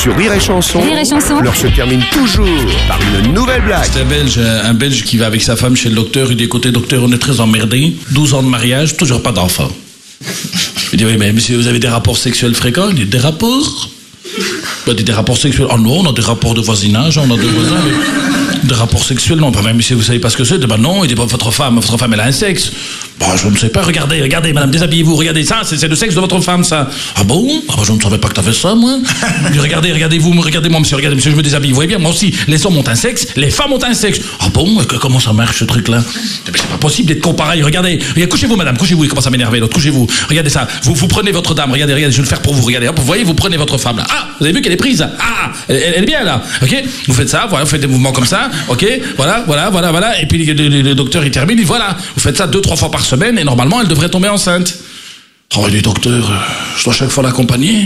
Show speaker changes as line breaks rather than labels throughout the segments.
Sur Rire et Chanson, l'heure se termine toujours par une nouvelle blague.
C'est un Belge qui va avec sa femme chez le docteur. Il dit, écoutez docteur, on est très emmerdés. 12 ans de mariage, toujours pas d'enfant. Il dit, oui mais monsieur, vous avez des rapports sexuels fréquents? Il dit, des rapports? Il dit, des rapports sexuels? Oh non, on a des rapports de voisinage, on a des voisins. Des rapports sexuels, non. Bah, monsieur, vous savez pas ce que c'est? Bah non, il dit, votre femme elle a un sexe. Bah, je ne sais pas, regardez, madame, déshabillez-vous, regardez ça, c'est le sexe de votre femme, ça. Ah bon? Ah bah, je ne savais pas que t'avais ça, moi. Il dit, regardez-moi, monsieur, je me déshabille, vous voyez bien, moi aussi, les hommes ont un sexe, les femmes ont un sexe. Ah bon? Comment ça marche, ce truc-là? C'est pas possible d'être comparé, regardez, couchez-vous, madame, couchez-vous, il commence à m'énerver, l'autre, couchez-vous, regardez ça, vous prenez votre dame, regardez, je vais le faire pour vous, regardez, hop, vous voyez, vous prenez votre femme, là. Ah, vous avez vu qu'elle est prise, là. Ah, elle est bien, là, ok? Vous faites ça, voilà, vous faites des mouvements comme ça, ok? Voilà, et puis le docteur, il termine, il dit, voilà, vous faites ça 2-3 fois par semaine, et normalement, elle devrait tomber enceinte. Oh, il dit, docteur, je dois chaque fois l'accompagner.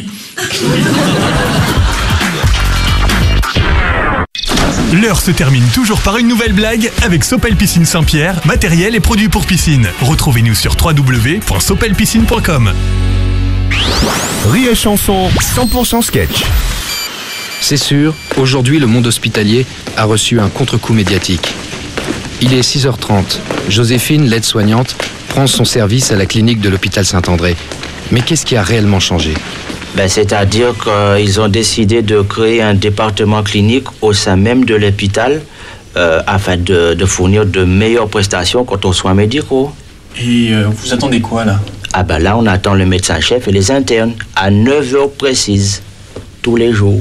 L'heure se termine toujours par une nouvelle blague avec Sopel Piscine Saint-Pierre, matériel et produits pour piscine. Retrouvez-nous sur www.sopelpiscine.com.
Rire et Chanson, 100% sketch.
C'est sûr, aujourd'hui le monde hospitalier a reçu un contre-coup médiatique. Il est 6h30. Joséphine, l'aide-soignante, prend son service à la clinique de l'hôpital Saint-André. Mais qu'est-ce qui a réellement changé?
C'est-à-dire qu'ils ont décidé de créer un département clinique au sein même de l'hôpital afin de fournir de meilleures prestations quant aux soins médicaux.
Et vous attendez quoi, là?
Ah ben là, on attend le médecin-chef et les internes à 9h précises, tous les jours.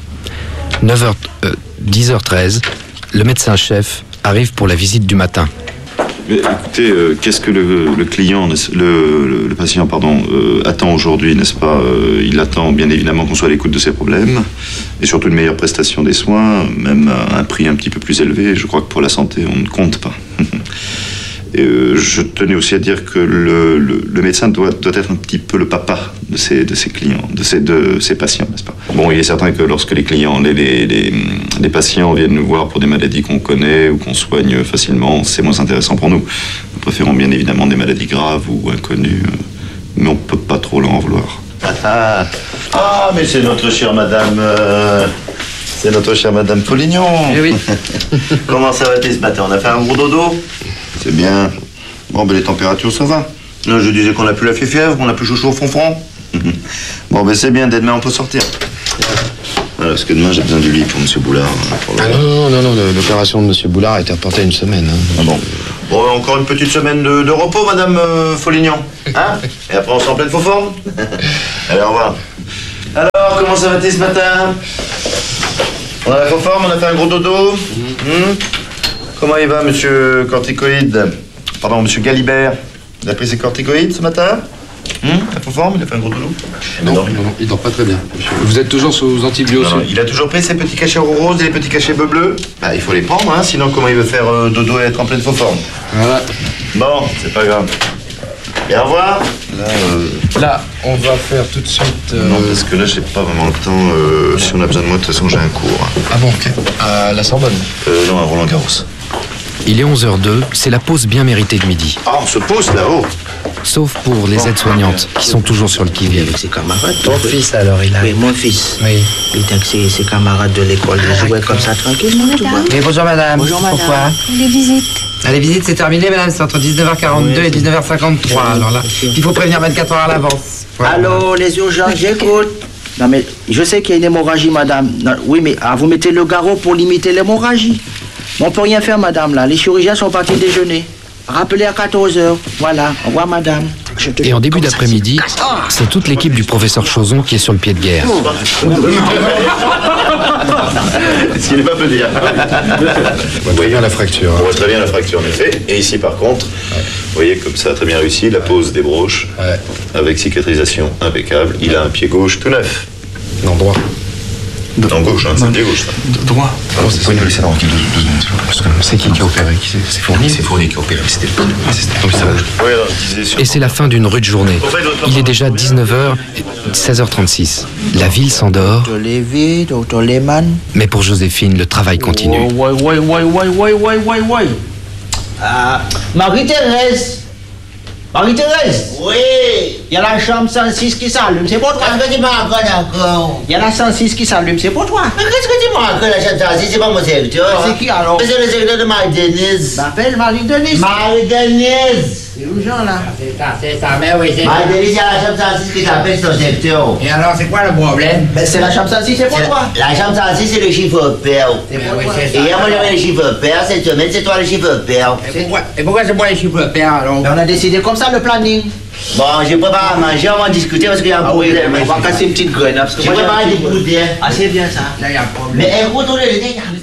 10h13, le médecin-chef arrive pour la visite du matin.
Mais écoutez, qu'est-ce que le client, le patient, attend aujourd'hui, n'est-ce pas? Il attend bien évidemment qu'on soit à l'écoute de ses problèmes et surtout une meilleure prestation des soins, même à un prix un petit peu plus élevé. Je crois que pour la santé, on ne compte pas. Et je tenais aussi à dire que le médecin doit être un petit peu le papa de ses clients, de ses patients, n'est-ce pas? Bon, il est certain que lorsque les clients, les patients viennent nous voir pour des maladies qu'on connaît ou qu'on soigne facilement, c'est moins intéressant pour nous. Nous préférons bien évidemment des maladies graves ou inconnues, mais on ne peut pas trop leur en vouloir.
Ah, mais c'est notre chère madame... C'est notre chère madame Polignon.
Eh oui.
Comment ça va-t-il ce matin? On a fait un gros dodo?
C'est bien. Bon, les températures, ça va.
Non, je disais qu'on n'a plus la fièvre, qu'on n'a plus chaud au fond. Bon, c'est bien, dès demain on peut sortir. Voilà, parce que demain j'ai besoin du lit pour M. Boulard.
Non, l'opération de M. Boulard a été reportée à une semaine.
Ah bon? Bon, encore une petite semaine de repos, madame Folignon. Hein? Et après on sera en pleine forme. Allez, au revoir. Alors, comment ça va-t-il ce matin? On a la forme, on a fait un gros dodo. Comment il va, monsieur Corticoïde? Pardon, monsieur Galibert. Il a pris ses corticoïdes ce matin? La forme, il a fait un gros dodo?
Non, il dort pas très bien. Vous êtes toujours sous antibiotiques?
Il a toujours pris ses petits cachets roses et les petits cachets bleus. Bah, il faut les prendre, hein, sinon comment il veut faire dodo et être en pleine forme?
Voilà.
Bon, c'est pas grave. Et au revoir.
Là, on va faire tout de suite...
Non, parce que là, j'ai pas vraiment le temps. Si on a besoin de moi, de toute façon, j'ai un cours.
Ah bon, ok. À la Sorbonne?
Non, à Roland-Garros.
Il est 11h02, c'est la pause bien méritée de midi.
Ah, on se pose là-haut.
Sauf pour les aides-soignantes, qui sont toujours sur le qui-vive.
Avec ses camarades.
Ton fils, alors, il a...
Oui, mon fils.
Oui.
Il était avec ses camarades de l'école. Il jouait comme ça tranquillement, tu vois.
Oui, bonjour madame.
Bonjour madame.
Pourquoi?
Les visites.
Les visites, c'est terminé, madame. C'est entre 19h42 et 19h53. Alors là, il faut prévenir 24 heures à l'avance. Voilà.
Allô, les urgences, j'écoute. Non, mais je sais qu'il y a une hémorragie, madame. Non, oui, mais vous mettez le garrot pour limiter l'hémorragie. On peut rien faire, madame, là. Les chirurgiens sont partis déjeuner. Rappelez à 14h. Voilà. Au revoir, madame.
Et en début d'après-midi, c'est toute l'équipe du professeur Chauson qui est sur le pied de guerre.
S'il n'est pas peu dire.
Vous voyez bien la fracture.
On voit très bien la fracture, en effet. Et ici, par contre, vous voyez comme ça, très bien réussi, la pose des broches, avec cicatrisation impeccable. Il a un pied gauche tout neuf.
Non, droit.
En gauche, hein, c'est le pied gauche, ça.
Droit.
Alors, vous pouvez nous laisser tranquille 2 secondes, parce que c'est qui a opéré? C'est Fournier? C'est Fournier qui a opéré, c'était le premier.
Oui, alors, je disais sur...
Et c'est la fin d'une rude journée. Il est déjà 19h, 16h36. La ville s'endort.
Docteur Lévy, docteur Lehmann.
Mais pour Joséphine, le travail continue.
Ouais. Marie-Thérèse. Marie-Thérèse.
Oui.
Il y a la chambre 106 qui s'allume, c'est pour toi.
Qu'est-ce que tu m'as encore?
Il y a la 106 qui s'allume, c'est pour toi.
Mais qu'est-ce que tu m'as encore, la chambre 106? C'est pas mon serviteur.
C'est qui alors?
C'est le serviteur de Marie-Denise.
M'appelle Marie-Denise.
Marie-Denise.
C'est où, Jean, là?
C'est ça, mais oui, c'est ça.
Marie-Denise, il y a la chambre 106 qui t'appelle son serviteur.
Et alors, c'est quoi le problème?
Ben, c'est la chambre 106, c'est pour toi.
La chambre 106, c'est le chiffre pair.
Oui, c'est
Et
ça.
hier, moi, j'avais le chiffre pair. Cette semaine, c'est toi le chiffre pair.
Et pourquoi c'est moi les chiffres pairs alors?
Ben, on a décidé comme ça le planning.
Bon, j'ai préparé à manger, on va en discuter parce qu'il y a un problème.
On va casser une petite graine, parce que
J'ai
moi,
préparé des boudins.
Ah, c'est bien ça.
Là, il y a un problème.
Mais écoute, on est